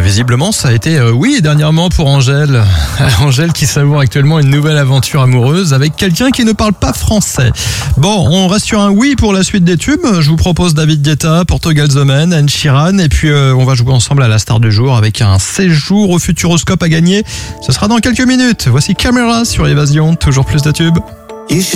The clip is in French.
Visiblement, ça a été oui dernièrement pour Angèle. Angèle qui savoure actuellement une nouvelle aventure amoureuse avec quelqu'un qui ne parle pas français. Bon, on reste sur un oui pour la suite des tubes. Je vous propose David Guetta, Portugal The Man, Ed Sheeran et puis on va jouer ensemble à la star du jour avec un séjour au Futuroscope à gagner. Ce sera dans quelques minutes. Voici Camera sur Évasion, toujours plus de tubes.